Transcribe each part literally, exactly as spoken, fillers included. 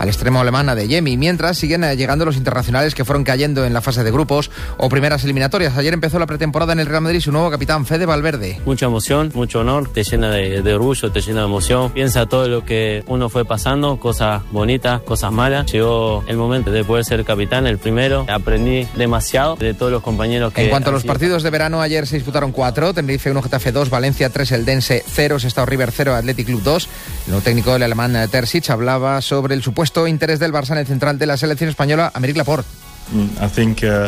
al extremo alemán Adeyemi, mientras siguen llegando los internacionales que fueron cayendo en la fase de grupos o primeras eliminatorias. Ayer empezó la pretemporada en el Real Madrid su nuevo capitán, Fede Valverde. Mucha emoción, mucho honor, te llena de, de orgullo, te llena de emoción. Piensa todo lo que uno fue pasando, cosas bonitas, cosas malas. Llegó el momento de poder ser capitán, el primero. Aprendí demasiado de todos los compañeros que... En cuanto a los partidos de verano, ayer se disputaron cuatro. Tenerife uno, Getafe dos, Valencia tres, Eldense cero, Sestao River cero, Athletic Club dos. El nuevo técnico del alemán Terzic hablaba sobre el supuesto interés del Barça en el central de la selección española, Aymeric Laporte. I think uh,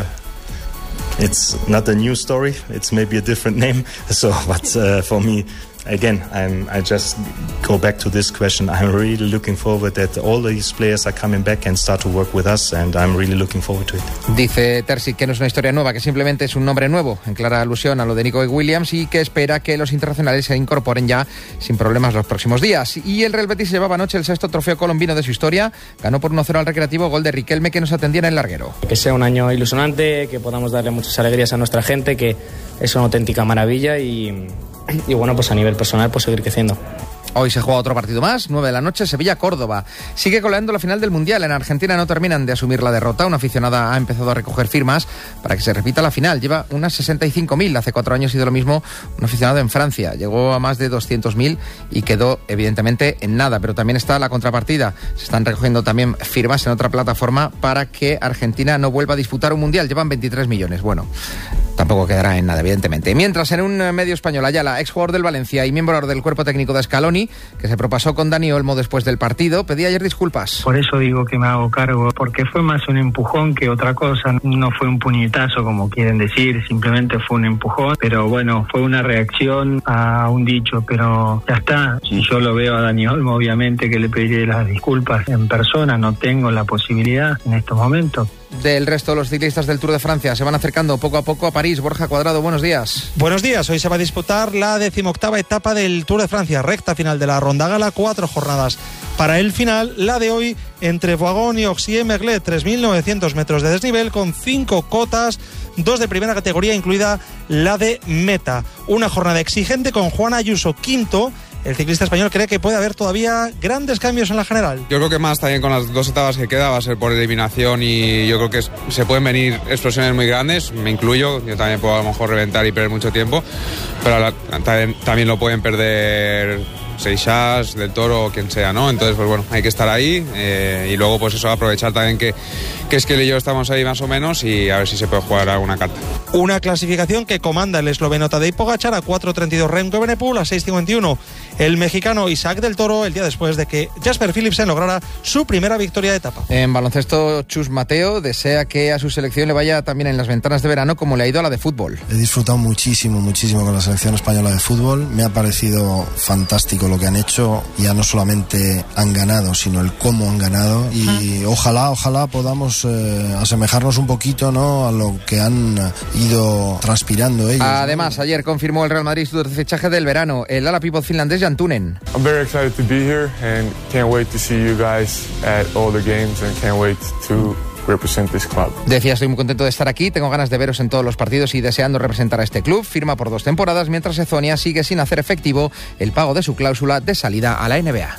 it's not a new story. It's maybe a different name. So, but uh, for me, again, I'm, I just go back to this question. I'm really looking forward that all these players are coming back and start to work with us, and I'm really looking forward to it. Dice Terzic que no es una historia nueva, que simplemente es un nombre nuevo, en clara alusión a lo de Nico Williams, y que espera que los internacionales se incorporen ya sin problemas los próximos días. Y el Real Betis llevaba anoche el sexto trofeo colombino de su historia, ganó por uno cero al Recreativo, gol de Riquelme, que nos atendía en el larguero. Que sea un año ilusionante, que podamos darle muchas alegrías a nuestra gente, que es una auténtica maravilla y... Y bueno, pues a nivel personal, pues seguir creciendo. Hoy se juega otro partido más, nueve de la noche, Sevilla-Córdoba. Sigue coleando la final del Mundial. En Argentina no terminan de asumir la derrota. Una aficionada ha empezado a recoger firmas para que se repita la final. Lleva unas sesenta y cinco mil. Hace cuatro años hizo lo mismo un aficionado en Francia. Llegó a más de doscientos mil y quedó evidentemente en nada. Pero también está la contrapartida. Se están recogiendo también firmas en otra plataforma para que Argentina no vuelva a disputar un Mundial. Llevan veintitrés millones. Bueno, tampoco quedará en nada, evidentemente. Mientras, en un medio español, Ayala, exjugador del Valencia y miembro del cuerpo técnico de Scaloni, que se propasó con Dani Olmo después del partido, pedía ayer disculpas. Por eso digo que me hago cargo, porque fue más un empujón que otra cosa. No fue un puñetazo, como quieren decir, simplemente fue un empujón. Pero bueno, fue una reacción a un dicho, pero ya está. Si yo lo veo a Dani Olmo, obviamente que le pediré las disculpas en persona. No tengo la posibilidad en estos momentos. Del resto de los ciclistas del Tour de Francia se van acercando poco a poco a París. Borja Cuadrado, buenos días. Buenos días, hoy se va a disputar la decimoctava etapa del Tour de Francia, recta final de la Ronda Gala, cuatro jornadas para el final, la de hoy entre Voiron y Oxier-Merlet, tres mil novecientos metros de desnivel con cinco cotas, dos de primera categoría, incluida la de meta. Una jornada exigente con Juan Ayuso quinto. El ciclista español cree que puede haber todavía grandes cambios en la general. Yo creo que más también con las dos etapas que queda va a ser por eliminación y yo creo que se pueden venir explosiones muy grandes, me incluyo, yo también puedo a lo mejor reventar y perder mucho tiempo, pero la, también, también lo pueden perder Seixas, Del Toro o quien sea, ¿no? Entonces, pues bueno, hay que estar ahí eh, y luego pues eso, aprovechar también que, que Esquel y yo estamos ahí más o menos y a ver si se puede jugar alguna carta. Una clasificación que comanda el esloveno Tadej Pogačar a cuatro treinta y dos, Remco Evenepoel a seis cincuenta y uno el mexicano Isaac Del Toro, el día después de que Jasper Philipsen lograra su primera victoria de etapa. En baloncesto, Chus Mateo desea que a su selección le vaya también en las ventanas de verano como le ha ido a la de fútbol. He disfrutado muchísimo, muchísimo con la selección española de fútbol. Me ha parecido fantástico lo que han hecho. Ya no solamente han ganado, sino el cómo han ganado. Y ojalá, ojalá podamos eh, asemejarnos un poquito, ¿no?, a lo que han ido transpirando ellos. Además, ¿no? Ayer confirmó el Real Madrid su fichaje del verano, el ala pívot finlandés Jan Tunen. I'm very excited to be here and can't wait to see you guys at all the games and can't wait to represent this club. Decía, estoy muy contento de estar aquí, tengo ganas de veros en todos los partidos y deseando representar a este club. Firma por dos temporadas, mientras Ezonia sigue sin hacer efectivo el pago de su cláusula de salida a la N B A.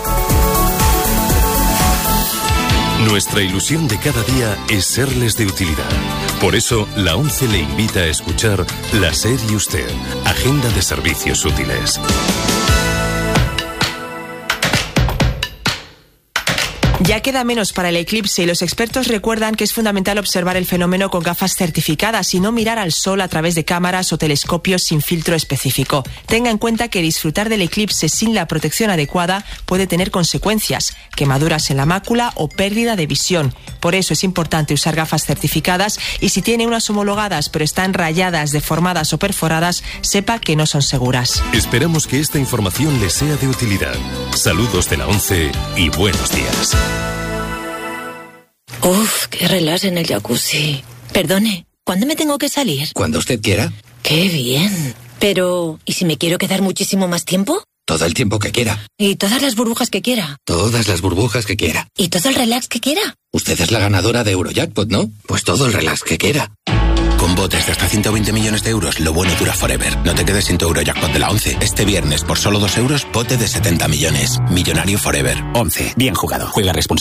Nuestra ilusión de cada día es serles de utilidad. Por eso, la ONCE le invita a escuchar La SER y Usted, Agenda de Servicios Útiles. Ya queda menos para el eclipse y los expertos recuerdan que es fundamental observar el fenómeno con gafas certificadas y no mirar al sol a través de cámaras o telescopios sin filtro específico. Tenga en cuenta que disfrutar del eclipse sin la protección adecuada puede tener consecuencias, quemaduras en la mácula o pérdida de visión. Por eso es importante usar gafas certificadas y si tiene unas homologadas pero están rayadas, deformadas o perforadas, sepa que no son seguras. Esperamos que esta información les sea de utilidad. Saludos de la ONCE y buenos días. Uf, qué relax en el jacuzzi. Perdone, ¿cuándo me tengo que salir? Cuando usted quiera. Qué bien. Pero, ¿y si me quiero quedar muchísimo más tiempo? Todo el tiempo que quiera. ¿Y todas las burbujas que quiera? Todas las burbujas que quiera. ¿Y todo el relax que quiera? Usted es la ganadora de Eurojackpot, ¿no? Pues todo el relax que quiera. Con botes de hasta ciento veinte millones de euros, lo bueno dura forever. No te quedes sin tu Eurojackpot de la ONCE. Este viernes, por solo dos euros, bote de setenta millones. Millonario forever. ONCE. Bien jugado. Juega responsablemente.